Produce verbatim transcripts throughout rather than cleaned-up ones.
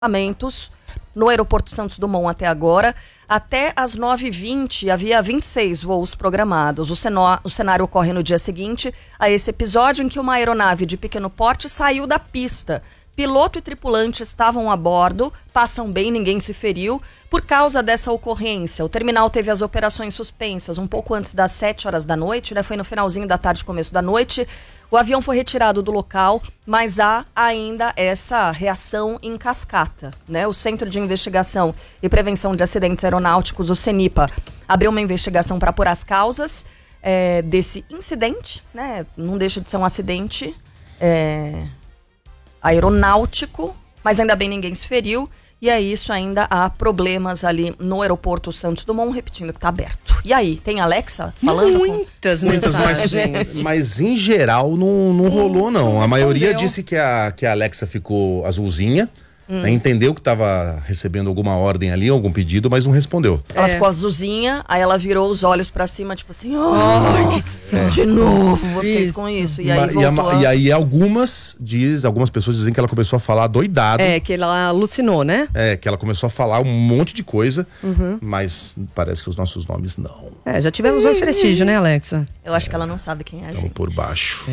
no aeroporto Santos Dumont até agora. Até às nove e vinte havia vinte e seis voos programados. O, cenó, o cenário ocorre no dia seguinte a esse episódio em que uma aeronave de pequeno porte saiu da pista. Piloto e tripulante estavam a bordo, passam bem, ninguém se feriu. Por causa dessa ocorrência, o terminal teve as operações suspensas um pouco antes das sete horas da noite, né? Foi no finalzinho da tarde, começo da noite. O avião foi retirado do local, mas há ainda essa reação em cascata, né? O Centro de Investigação e Prevenção de Acidentes Aeronáuticos, o CENIPA, abriu uma investigação para apurar as causas é, desse incidente, né? Não deixa de ser um acidente é, aeronáutico, mas ainda bem ninguém se feriu. E é isso, ainda há problemas ali no aeroporto Santos Dumont, repetindo que está aberto. E aí, tem Alexa falando? Muitas com... mensagens. Mas, mas em geral não, não rolou, não. não a maioria disse que a, que a Alexa ficou azulzinha. Hum. Né, entendeu que estava recebendo alguma ordem ali, algum pedido, mas não respondeu. Ela É. ficou azulzinha, aí ela virou os olhos pra cima, tipo assim, oh, é. de novo vocês Isso. com isso. E aí Ma- e, a- voltou. e aí algumas diz, algumas pessoas dizem que ela começou a falar doidado. É, que ela alucinou, né? É, que ela começou a falar um monte de coisa, mas parece que os nossos nomes não. É, já tivemos outro prestígio, né, Alexa? Eu acho que ela não sabe quem é a Estamos gente. por baixo.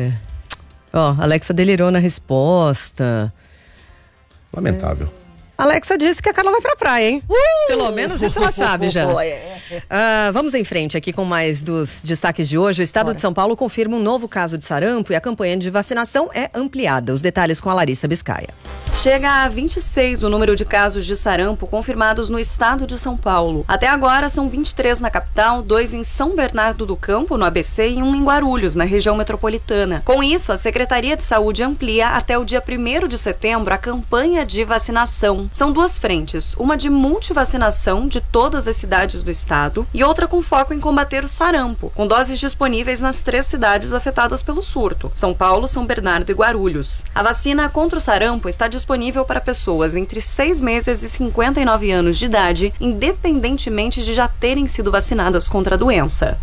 Ó, Alexa delirou na resposta. Lamentável. Alexa disse que a Carla vai pra praia, hein? Pelo menos isso ela sabe já. Ah, vamos em frente aqui com mais dos destaques de hoje. O estado Bora. de São Paulo confirma um novo caso de sarampo e a campanha de vacinação é ampliada. Os detalhes com a Larissa Biscaia. Chega a vinte e seis o número de casos de sarampo confirmados no estado de São Paulo. Até agora são vinte e três na capital, dois em São Bernardo do Campo, no A B C, e um em Guarulhos, na região metropolitana. Com isso, a Secretaria de Saúde amplia até o dia primeiro de setembro a campanha de vacinação. São duas frentes, uma de multivacinação de todas as cidades do estado e outra com foco em combater o sarampo, com doses disponíveis nas três cidades afetadas pelo surto: São Paulo, São Bernardo e Guarulhos. A vacina contra o sarampo está disponível disponível para pessoas entre seis meses e cinquenta e nove anos de idade, independentemente de já terem sido vacinadas contra a doença.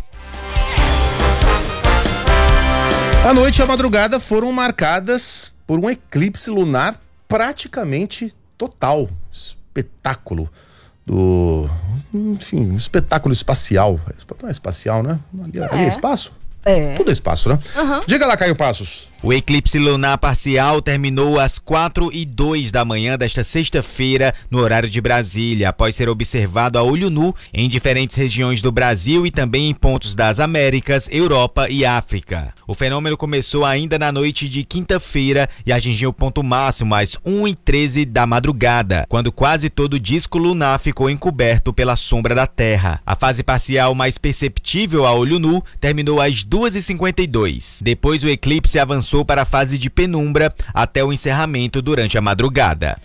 A noite e a madrugada foram marcadas por um eclipse lunar praticamente total. Espetáculo do... Enfim, um espetáculo espacial. Não é espacial, né? Ali é, ali é espaço? É. Tudo é espaço, né? Uhum. Diga lá, Caio Passos. O eclipse lunar parcial terminou às quatro e dois da manhã desta sexta-feira, no horário de Brasília, após ser observado a olho nu em diferentes regiões do Brasil e também em pontos das Américas, Europa e África. O fenômeno começou ainda na noite de quinta-feira e atingiu o ponto máximo às uma e treze da madrugada, quando quase todo o disco lunar ficou encoberto pela sombra da Terra. A fase parcial mais perceptível a olho nu terminou às duas e cinquenta e dois. Depois o eclipse avançou para a fase de penumbra até o encerramento durante a madrugada.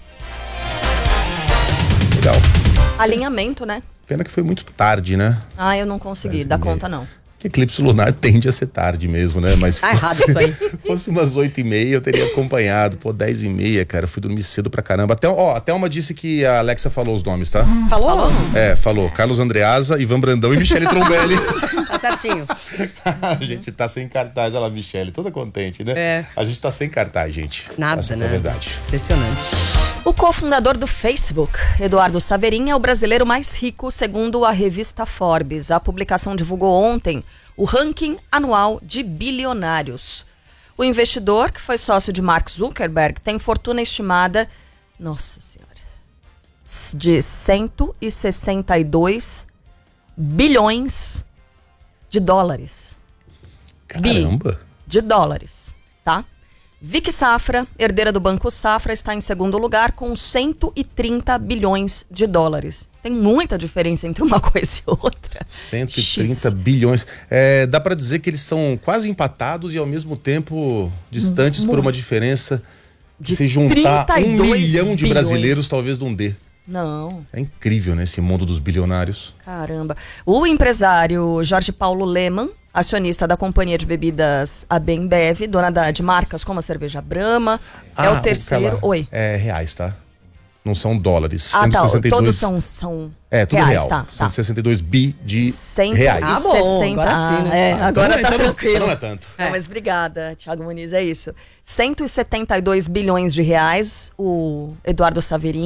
Legal. Alinhamento, né? Pena que foi muito tarde, né? Ah, eu não consegui Dez e dar meia. conta, não. Que eclipse lunar tende a ser tarde mesmo, né? Mas Tá errado isso aí. fosse umas oito e meia, eu teria acompanhado. Pô, dez e meia, cara, eu fui dormir cedo pra caramba. Até, ó, a Thelma disse que a Alexa falou os nomes, tá? Falou? Falou? É, falou. Carlos Andreasa, Ivan Brandão e Michele Trombelli. Tá certinho. A gente tá sem cartaz, olha lá, Michele, toda contente, né? É. A gente tá sem cartaz, gente. Nada, Essa né? É verdade. Impressionante. O cofundador do Facebook, Eduardo Saverin, é o brasileiro mais rico, segundo a revista Forbes. A publicação divulgou ontem o ranking anual de bilionários. O investidor, que foi sócio de Mark Zuckerberg, tem fortuna estimada, nossa senhora, de cento e sessenta e dois bilhões de dólares. Caramba. Bi de dólares, tá? Vicky Safra, herdeira do Banco Safra, está em segundo lugar com cento e trinta bilhões de dólares. Tem muita diferença entre uma coisa e outra. cento e trinta X. bilhões. É, dá pra dizer que eles são quase empatados e ao mesmo tempo distantes por uma diferença que De se juntar um trinta e dois milhão de bilhões. brasileiros talvez não dê. Não, É incrível, né, esse mundo dos bilionários. caramba. O empresário Jorge Paulo Lemann, acionista da companhia de bebidas Abembev, dona da, de marcas como a cerveja Brahma, é Ah, o terceiro... cara, Oi. É reais, tá? não são dólares. Ah, cento e sessenta e tá. dois... Todos são, são É, tudo reais, real. tá, tá. cento e sessenta e dois bi de cento reais. Ah, bom, agora sim, né? É, Ah, agora então, tá então não- tranquilo. então não é tanto. Não, mas obrigada, Thiago Muniz, é isso. cento e setenta e dois bilhões de reais, o Eduardo Saverin